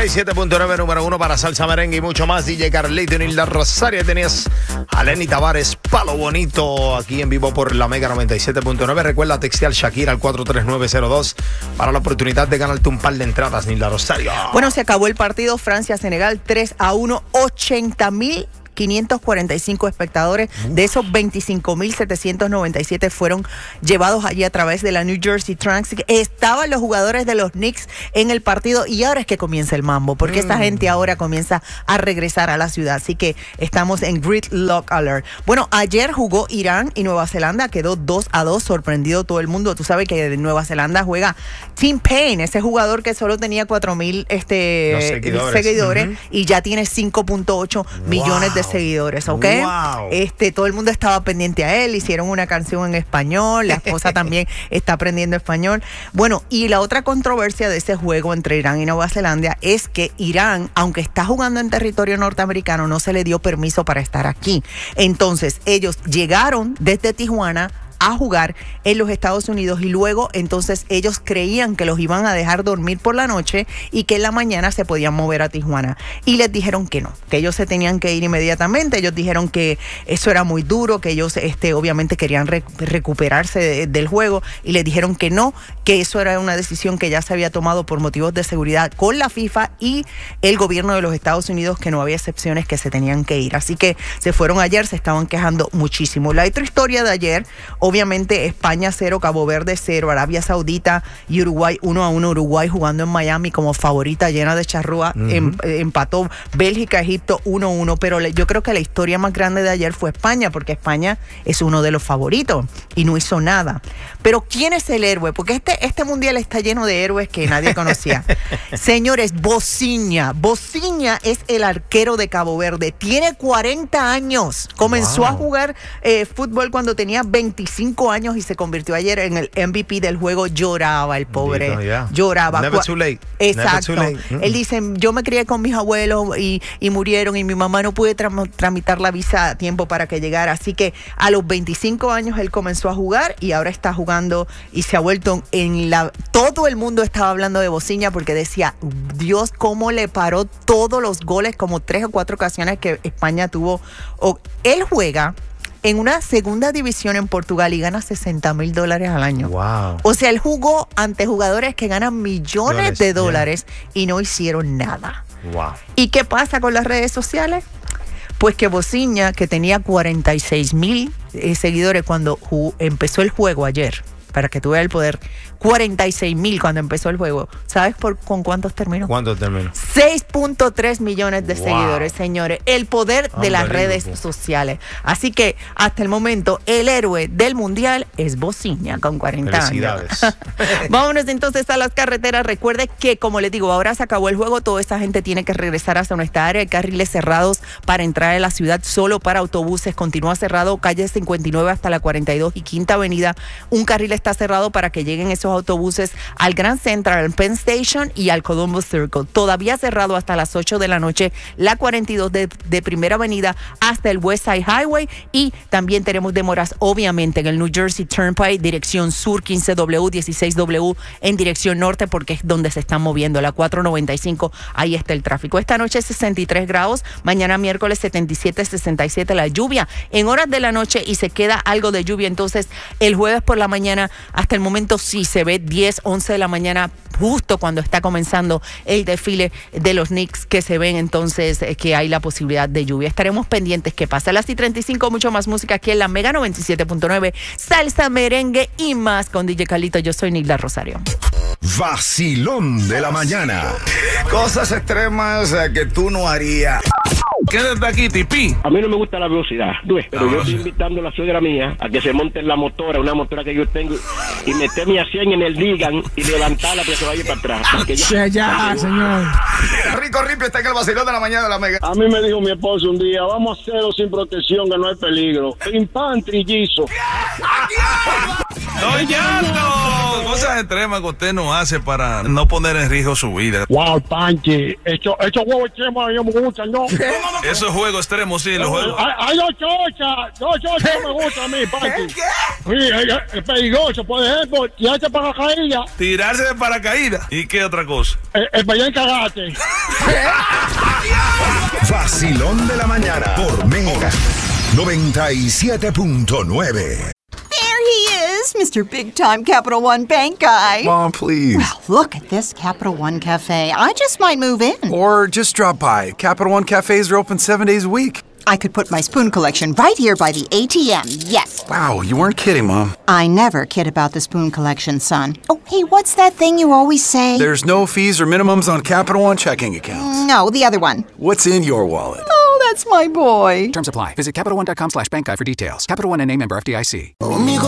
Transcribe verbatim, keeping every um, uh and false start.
noventa y siete punto nueve, número uno para salsa, merengue y mucho más. D J Carlito y Nilda Rosario. Tenías a Lenny Tavares, Palo Bonito, aquí en vivo por la Mega noventa y siete punto nueve. Recuerda textear Shakira al cuatro tres nueve cero dos para la oportunidad de ganarte un par de entradas, Nilda Rosario. Bueno, se acabó el partido Francia-Senegal tres a uno, ochenta mil quinientos cuarenta y cinco espectadores. De esos veinticinco mil setecientos noventa y siete fueron llevados allí a través de la New Jersey Transit. Estaban los jugadores de los Knicks en el partido y ahora es que comienza el mambo, porque mm. esta gente ahora comienza a regresar a la ciudad. Así que estamos en Gridlock Alert. Bueno, ayer jugó Irán y Nueva Zelanda, quedó dos a dos, sorprendido todo el mundo. Tú sabes que de Nueva Zelanda juega Tim Payne, ese jugador que solo tenía cuatro mil este, seguidores, seguidores uh-huh. y ya tiene cinco punto ocho wow. millones de seguidores, ¿ok? Wow. Este, todo el mundo estaba pendiente a él, hicieron una canción en español, la esposa también está aprendiendo español. Bueno, y la otra controversia de ese juego entre Irán y Nueva Zelanda es que Irán, aunque está jugando en territorio norteamericano, no se le dio permiso para estar aquí. Entonces, ellos llegaron desde Tijuana a jugar en los Estados Unidos y luego entonces ellos creían que los iban a dejar dormir por la noche y que en la mañana se podían mover a Tijuana y les dijeron que no, que ellos se tenían que ir inmediatamente. Ellos dijeron que eso era muy duro, que ellos este, obviamente querían re- recuperarse de, del juego y les dijeron que no, que eso era una decisión que ya se había tomado por motivos de seguridad con la FIFA y el gobierno de los Estados Unidos, que no había excepciones, que se tenían que ir. Así que se fueron ayer, se estaban quejando muchísimo. La otra historia de ayer, obviamente España cero, Cabo Verde cero, Arabia Saudita y Uruguay uno a uno. Uruguay jugando en Miami como favorita, llena de charrúa. Uh-huh. em, empató Bélgica, Egipto uno a uno. Pero le, yo creo que la historia más grande de ayer fue España, porque España es uno de los favoritos y no hizo nada. Pero ¿quién es el héroe? Porque este, este mundial está lleno de héroes que nadie conocía. Señores, Bociña. Bociña es el arquero de Cabo Verde. Tiene cuarenta años. Comenzó wow. a jugar eh, fútbol cuando tenía veinticinco años y se convirtió ayer en el M V P del juego. Lloraba el pobre. Dito, yeah. Lloraba. Never too late. Exacto. Never too late. Mm. Él dice, yo me crié con mis abuelos y, y murieron y mi mamá no pude tra- tramitar la visa a tiempo para que llegara. Así que a los veinticinco años él comenzó a jugar y ahora está jugando y se ha vuelto en la... Todo el mundo estaba hablando de Bociña porque decía, Dios, cómo le paró todos los goles, como tres o cuatro ocasiones que España tuvo. O, él juega en una segunda división en Portugal y gana sesenta mil dólares al año. Wow. O sea, él jugó ante jugadores que ganan millones Dólares, de dólares yeah. y no hicieron nada. Wow. ¿Y qué pasa con las redes sociales? Pues que Bociña, que tenía cuarenta y seis mil eh, seguidores cuando jugó, empezó el juego ayer, para que tú veas el poder, cuarenta y seis mil cuando empezó el juego. ¿Sabes por con cuántos terminó? ¿Cuántos terminó? seis punto tres millones de wow. seguidores, señores. El poder de las redes pues. sociales. Así que hasta el momento el héroe del mundial es Bociña con cuarenta Felicidades. años. Vámonos entonces a las carreteras. Recuerde que, como les digo, ahora se acabó el juego. Toda esta gente tiene que regresar hasta nuestra área. Hay carriles cerrados para entrar a la ciudad solo para autobuses. Continúa cerrado calle cincuenta y nueve hasta la cuarenta y dos y Quinta Avenida. Un carril está cerrado para que lleguen esos autobuses al Grand Central, al Penn Station y al Columbus Circle. Todavía cerrado hasta las ocho de la noche la cuarenta y dos de, de Primera Avenida hasta el West Side Highway, y también tenemos demoras obviamente en el New Jersey Turnpike dirección sur quince W, dieciséis W en dirección norte, porque es donde se están moviendo la cuatro noventa y cinco. Ahí está el tráfico. Esta noche sesenta y tres grados, mañana miércoles setenta y siete, sesenta y siete la lluvia en horas de la noche y se queda algo de lluvia entonces el jueves por la mañana. Hasta el momento sí se ve diez, once de la mañana, justo cuando está comenzando el desfile de los Knicks, que se ven entonces eh, que hay la posibilidad de lluvia. Estaremos pendientes qué pasa. A las y treinta y cinco, mucho más música aquí en la Mega noventa y siete punto nueve, salsa, merengue y más con D J Carlito. Yo soy Nilda Rosario. Vacilón de la mañana. Cosas extremas eh, que tú no harías. Quédate aquí, Tipi. A mí no me gusta la velocidad, pero yo estoy invitando a la suegra mía a que se monte en la motora, una motora que yo tengo, y meterme a cien en el Digan y levantarla para que se vaya para atrás. Ya, ya, señor. Rico Ripio está en el vacilón de la mañana de la Mega. A mí me dijo mi esposo un día, vamos a hacerlo sin protección, que no hay peligro. Pim, pam, trillizo. ¡Don Yato! Cosas extremas que usted no hace para no poner en riesgo su vida. Wow, Panchi, estos juegos extremos a mí me gustan, ¿no? Esos juegos extremos, sí, los juegos. Hay, hay dos chochas, dos chochas me gustan a mí, Panchi. Sí, es, es peligroso, por ejemplo, tirarse para la caída. Tirarse de paracaídas. ¿Y qué otra cosa? El, el pelear en cagate. Vacilón de la mañana por Mega noventa y siete punto nueve. Mister Big Time Capital One Bank guy. Mom, please. Well, look at this Capital One Cafe. I just might move in. Or just drop by. Capital One cafes are open seven days a week. I could put my spoon collection right here by the A T M, yes. Wow, you weren't kidding, Mom. I never kid about the spoon collection, son. Oh, hey, what's that thing you always say? There's no fees or minimums on Capital One checking accounts. No, the other one. What's in your wallet? Oh, that's my boy. Terms apply. Visit CapitalOne.com slash bank guide for details. Capital One and a member F D I C.